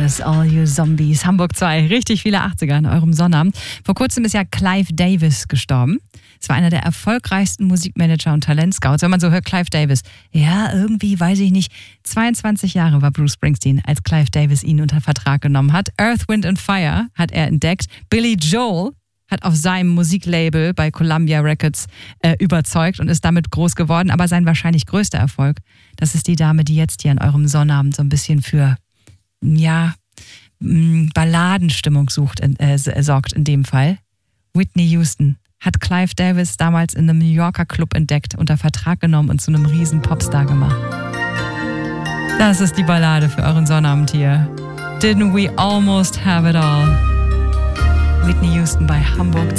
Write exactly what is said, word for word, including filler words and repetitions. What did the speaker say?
Davis, All You Zombies, Hamburg zwei. Richtig viele achtziger an eurem Sonnabend. Vor kurzem ist ja Clive Davis gestorben. Es war einer der erfolgreichsten Musikmanager und Talentscouts. Wenn man so hört, Clive Davis, ja, irgendwie, weiß ich nicht, zweiundzwanzig Jahre war Bruce Springsteen, als Clive Davis ihn unter Vertrag genommen hat. Earth, Wind and Fire hat er entdeckt. Billy Joel hat auf seinem Musiklabel bei Columbia Records äh, überzeugt und ist damit groß geworden. Aber sein wahrscheinlich größter Erfolg, das ist die Dame, die jetzt hier an eurem Sonnabend so ein bisschen für, ja, Balladenstimmung sucht, äh, sorgt in dem Fall. Whitney Houston hat Clive Davis damals in einem New Yorker Club entdeckt, unter Vertrag genommen und zu einem riesen Popstar gemacht. Das ist die Ballade für euren Sonnabend hier. Didn't we almost have it all? Whitney Houston bei Hamburg